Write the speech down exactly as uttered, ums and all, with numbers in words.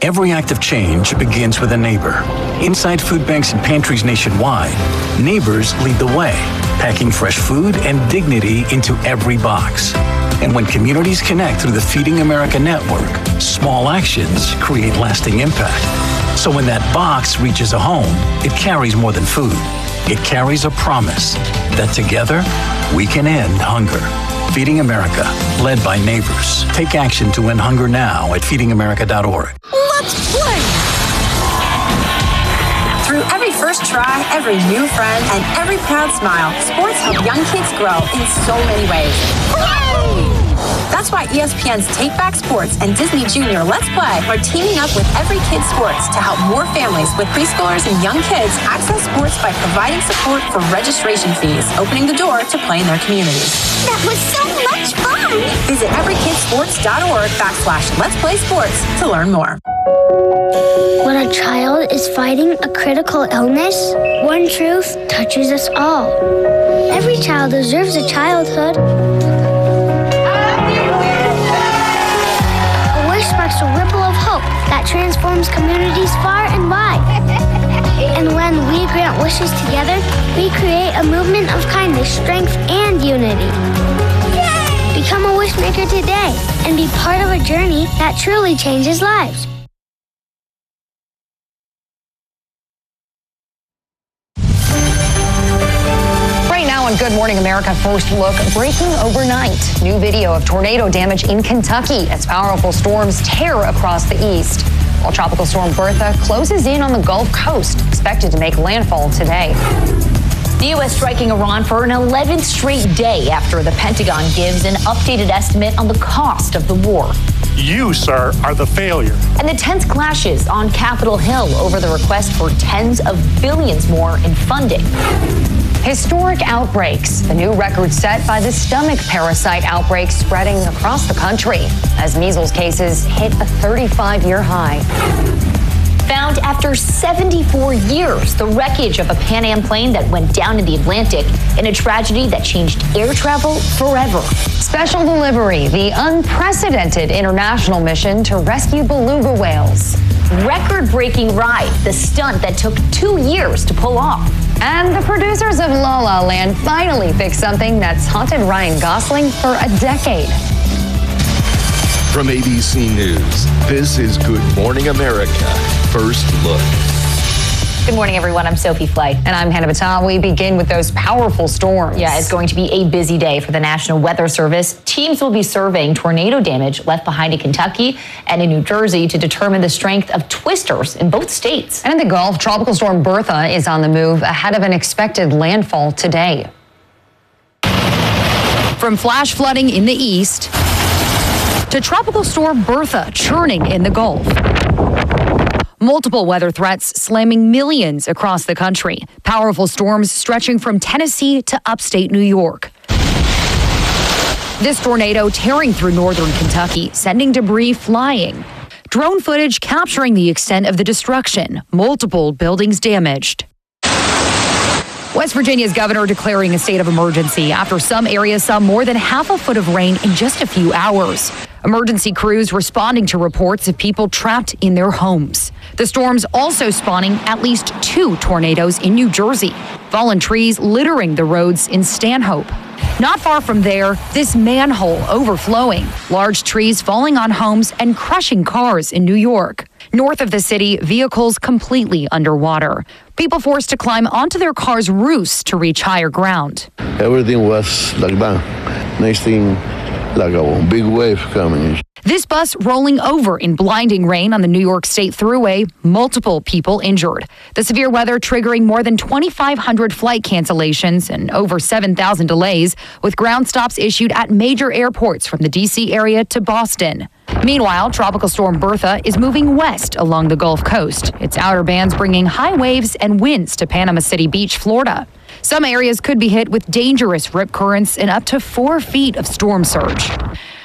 Every act of change begins with a neighbor. Inside food banks and pantries nationwide, neighbors lead the way, packing fresh food and dignity into every box. And when communities connect through the Feeding America network, small actions create lasting impact. So when that box reaches a home, it carries more than food. It carries a promise that together we can end hunger. Feeding America, led by neighbors. Take action to end hunger now at feeding america dot org. Let's play! Through every first try, every new friend, and every proud smile, sports help young kids grow in so many ways. Hooray! That's why E S P N's Take Back Sports and Disney Junior Let's Play are teaming up with Every Kid Sports to help more families with preschoolers and young kids access sports by providing support for registration fees, opening the door to play in their communities. That was so much fun! Visit every kid sports dot org backslash Let's Play Sports to learn more. When a child is fighting a critical illness, one truth touches us all. Every child deserves a childhood. A wish sparks a ripple of hope that transforms communities far and wide. And when we grant wishes together, we create a movement of kindness, strength, and unity. Yay! Become a wish maker today and be part of a journey that truly changes lives. On Good Morning America, first look breaking overnight. New video of tornado damage in Kentucky as powerful storms tear across the east. While Tropical Storm Bertha closes in on the Gulf Coast, expected to make landfall today. The U S striking Iran for an eleventh straight day after the Pentagon gives an updated estimate on the cost of the war. You, sir, are the failure. And the tense clashes on Capitol Hill over the request for tens of billions more in funding. Historic outbreaks, the new record set by the stomach parasite outbreak spreading across the country as measles cases hit a thirty-five-year high. Found after seventy-four years, the wreckage of a Pan Am plane that went down in the Atlantic in a tragedy that changed air travel forever. Special delivery, the unprecedented international mission to rescue beluga whales. Record-breaking ride, the stunt that took two years to pull off. And the producers of La La Land finally fixed something that's haunted Ryan Gosling for a decade. From A B C News, this is Good Morning America, First Look. Good morning, everyone. I'm Sophie Flight. And I'm Hannah Batal. We begin with those powerful storms. Yeah, it's going to be a busy day for the National Weather Service. Teams will be surveying tornado damage left behind in Kentucky and in New Jersey to determine the strength of twisters in both states. And in the Gulf, Tropical Storm Bertha is on the move ahead of an expected landfall today. From flash flooding in the east to Tropical Storm Bertha churning in the Gulf. Multiple weather threats slamming millions across the country. Powerful storms stretching from Tennessee to upstate New York. This tornado tearing through northern Kentucky, sending debris flying. Drone footage capturing the extent of the destruction. Multiple buildings damaged. West Virginia's governor declaring a state of emergency after some areas saw more than half a foot of rain in just a few hours. Emergency crews responding to reports of people trapped in their homes. The storms also spawning at least two tornadoes in New Jersey. Fallen trees littering the roads in Stanhope. Not far from there, this manhole overflowing. Large trees falling on homes and crushing cars in New York. North of the city, vehicles completely underwater. People forced to climb onto their cars' roofs to reach higher ground. Everything was like that. Next thing, like a big wave coming. This bus rolling over in blinding rain on the New York State Thruway, multiple people injured. The severe weather triggering more than twenty-five hundred flight cancellations and over seven thousand delays, with ground stops issued at major airports from the D C area to Boston. Meanwhile, Tropical Storm Bertha is moving west along the Gulf Coast. Its outer bands bringing high waves and winds to Panama City Beach, Florida. Some areas could be hit with dangerous rip currents and up to four feet of storm surge.